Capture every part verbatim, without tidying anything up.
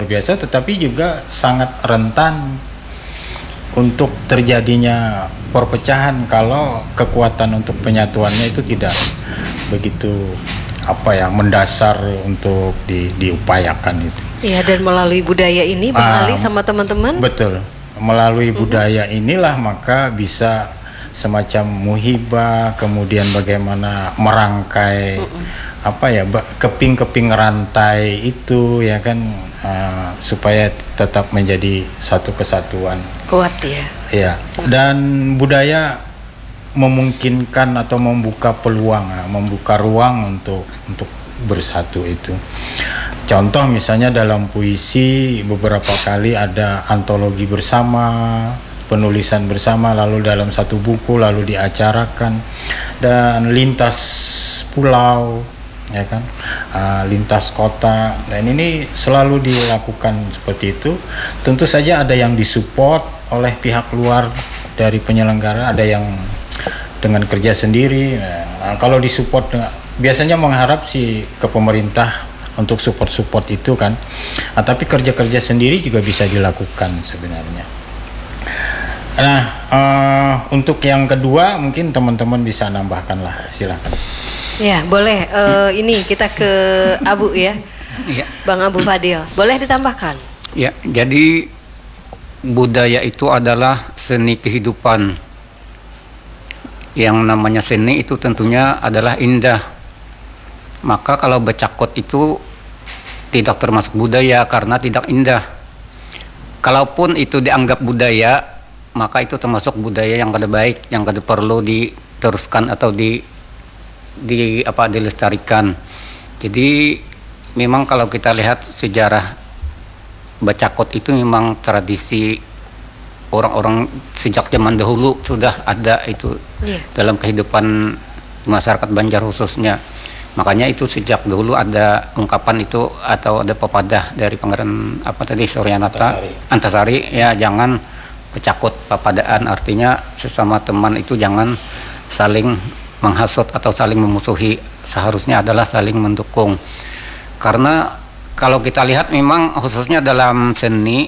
luar biasa, tetapi juga sangat rentan untuk terjadinya perpecahan kalau kekuatan untuk penyatuannya itu tidak begitu apa ya mendasar untuk di, diupayakan itu. Iya, dan melalui budaya ini Bang Ah, Ali sama teman-teman. Betul. Melalui Mhm. budaya inilah maka bisa semacam muhibah, kemudian bagaimana merangkai Mhm. apa ya ba- keping-keping rantai itu ya kan, uh, supaya tetap menjadi satu kesatuan. Kuat ya. Ya, dan budaya memungkinkan atau membuka peluang, ya, membuka ruang untuk untuk bersatu itu. Contoh misalnya dalam puisi beberapa kali ada antologi bersama, penulisan bersama, lalu dalam satu buku lalu diacarakan, dan lintas pulau ya kan, uh, lintas kota, dan ini selalu dilakukan seperti itu. Tentu saja ada yang disupport oleh pihak luar dari penyelenggara, ada yang dengan kerja sendiri. Nah, kalau disupport biasanya mengharap si ke pemerintah untuk support-support itu kan. Nah, tapi kerja-kerja sendiri juga bisa dilakukan sebenarnya. Nah, uh, untuk yang kedua mungkin teman-teman bisa nambahkan lah, silakan. Ya, boleh. Eh, ini kita ke Abu ya. Iya. Bang Abu Fadil, boleh ditambahkan? Ya, jadi budaya itu adalah seni kehidupan. Yang namanya seni itu tentunya adalah indah. Maka kalau becakot itu tidak termasuk budaya karena tidak indah. Kalaupun itu dianggap budaya, maka itu termasuk budaya yang kada baik, yang kada perlu diteruskan atau di di apa dilestarikan. Jadi memang kalau kita lihat sejarah becakot itu memang tradisi orang-orang sejak zaman dahulu sudah ada itu Iya. dalam kehidupan masyarakat Banjar khususnya. Makanya itu sejak dulu ada ungkapan itu atau ada pepadah dari Pangeran apa tadi Suryanata Antasari. Antasari, ya jangan becakot papadaan, artinya sesama teman itu jangan saling menghasut atau saling memusuhi, seharusnya adalah saling mendukung. Karena kalau kita lihat memang khususnya dalam seni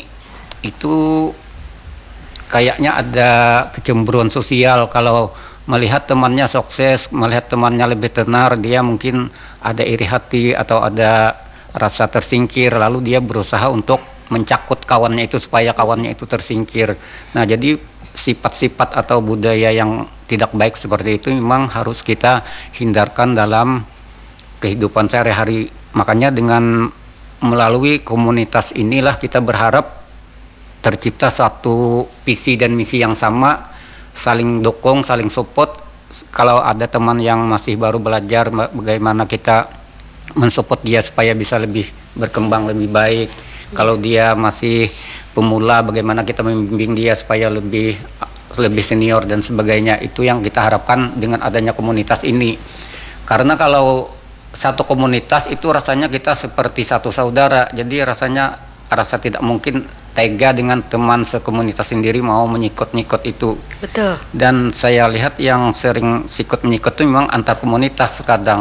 itu kayaknya ada kecemburuan sosial. Kalau melihat temannya sukses, melihat temannya lebih tenar, dia mungkin ada iri hati atau ada rasa tersingkir, lalu dia berusaha untuk mencakut kawannya itu supaya kawannya itu tersingkir. Nah, jadi sifat-sifat atau budaya yang tidak baik seperti itu memang harus kita hindarkan dalam kehidupan sehari-hari. Makanya dengan melalui komunitas inilah kita berharap tercipta satu visi dan misi yang sama, saling dukung, saling support. Kalau ada teman yang masih baru belajar, bagaimana kita mensupport dia supaya bisa lebih berkembang lebih baik. Kalau dia masih pemula, bagaimana kita membimbing dia supaya lebih lebih senior dan sebagainya. Itu yang kita harapkan dengan adanya komunitas ini. Karena kalau satu komunitas itu rasanya kita seperti satu saudara. Jadi rasanya rasa tidak mungkin tega dengan teman sekomunitas sendiri mau menyikut-nyikut itu. Betul. Dan saya lihat yang sering sikut menyikut itu memang antar komunitas kadang.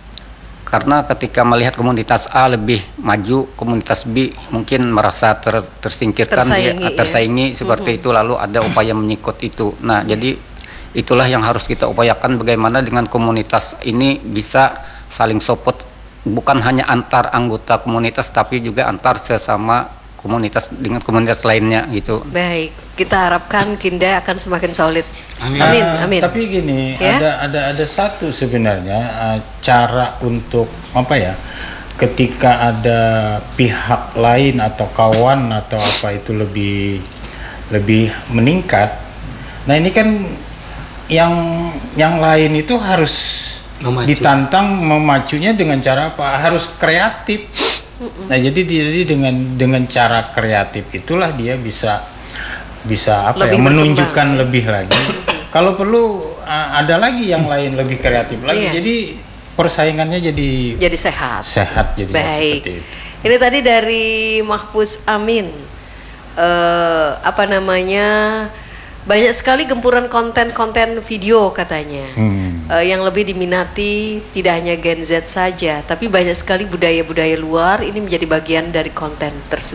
Karena ketika melihat komunitas A lebih maju, komunitas B mungkin merasa ter, tersingkirkan, tersaingi, ya, tersaingi ya. seperti Mm-hmm. itu, lalu ada upaya menyikut itu. Nah, mm-hmm. jadi itulah yang harus kita upayakan, bagaimana dengan komunitas ini bisa saling support, bukan hanya antar anggota komunitas tapi juga antar sesama komunitas dengan komunitas lainnya gitu. Baik, kita harapkan Kinda akan semakin solid. Amin. Amin, Uh, amin. Tapi gini, Ya? ada ada ada satu sebenarnya uh, cara untuk apa ya? Ketika ada pihak lain atau kawan atau apa itu lebih lebih meningkat. Nah, ini kan yang yang lain itu harus Memacu. ditantang memacunya dengan cara apa? Harus kreatif. Nah, jadi jadi dengan dengan cara kreatif itulah dia bisa bisa apa Lebih ya menunjukkan berkembang. lebih lagi. Kalau perlu uh, ada lagi yang lain lebih kreatif lagi. Iya. Jadi persaingannya jadi Jadi sehat. sehat jadi Baik. seperti itu. Ini tadi dari Mahfuz Amin. Eh, apa namanya? Banyak sekali gempuran konten-konten video katanya. Hmm. Eh, yang lebih diminati tidak hanya Gen Z saja, tapi banyak sekali budaya-budaya luar ini menjadi bagian dari konten tersebut.